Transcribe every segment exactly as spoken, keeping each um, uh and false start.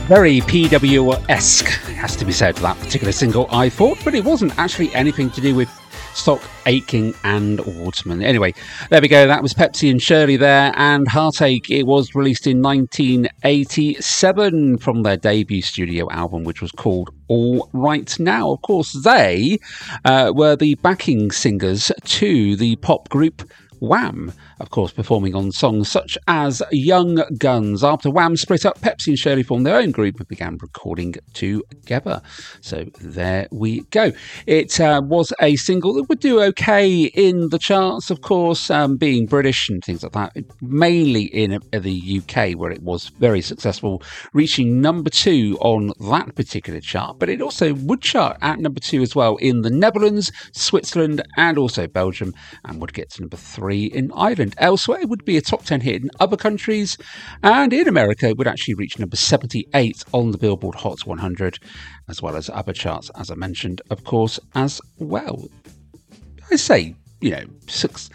Very P W-esque, has to be said, that particular single, I thought, but it wasn't actually anything to do with Stock Aitken and Waterman. Anyway, there we go. That was Pepsi and Shirley there, and Heartache. It was released in nineteen eighty-seven from their debut studio album, which was called All Right Now. Of course, they uh, were the backing singers to the pop group Wham, of course, performing on songs such as Young Guns. After Wham split up, Pepsi and Shirley formed their own group and began recording together. So there we go. It uh, was a single that would do okay in the charts, of course, um, being British and things like that, mainly in the U K, where it was very successful, reaching number two on that particular chart. But it also would chart at number two as well in the Netherlands, Switzerland, and also Belgium, and would get to number three in Ireland. Elsewhere, it would be a top ten hit in other countries, and in America, it would actually reach number seventy-eight on the Billboard Hot one hundred, as well as other charts, as I mentioned, of course, as well. I say, you know, six.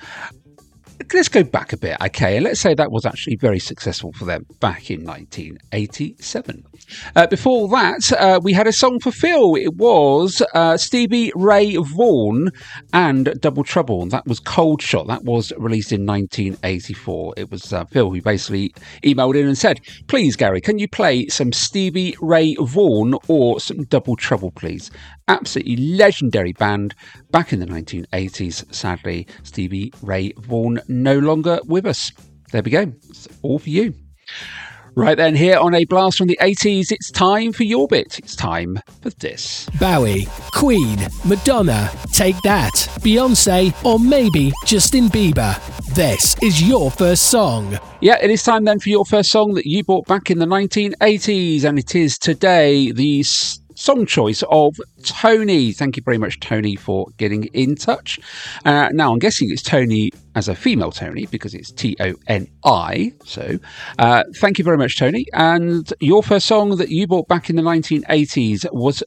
Let's go back a bit, okay, and let's say that was actually very successful for them back in nineteen eighty-seven. Uh, before that, uh, we had a song for Phil. It was uh, Stevie Ray Vaughan and Double Trouble. That was Cold Shot. That was released in nineteen eighty-four. It was uh, Phil who basically emailed in and said, please, Gary, can you play some Stevie Ray Vaughan or some Double Trouble, please? Absolutely legendary band back in the nineteen eighties. Sadly, Stevie Ray Vaughan no longer with us. There we go. It's all for you. Right then, here on A Blast from the eighties, it's time for your bit. It's time for this. Bowie, Queen, Madonna, Take That, Beyonce, or maybe Justin Bieber. This is your first song. Yeah, it is time then for your first song that you bought back in the nineteen eighties, and it is today the song choice of Tony. Thank you very much, Tony, for getting in touch. Uh, now, I'm guessing it's Tony as a female Tony because it's T O N I. So uh, thank you very much, Tony. And your first song that you bought back in the nineteen eighties was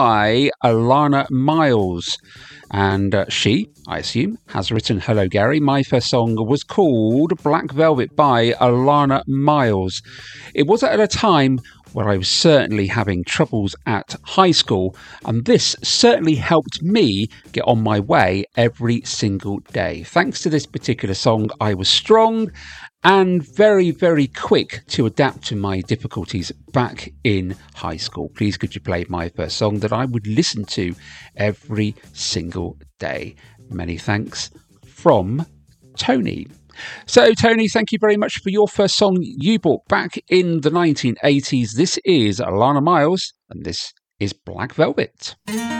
by Alana Miles. And uh, she, I assume, has written Hello Gary. My first song was called Black Velvet by Alana Miles. It was at a time where I was certainly having troubles at high school, and this certainly helped me get on my way every single day. Thanks to this particular song, I was strong and very, very quick to adapt to my difficulties back in high school. Please could you play my first song that I would listen to every single day? Many thanks from Tony. So, Tony, thank you very much for your first song you bought back in the nineteen eighties. This is Alana Miles, and this is Black Velvet.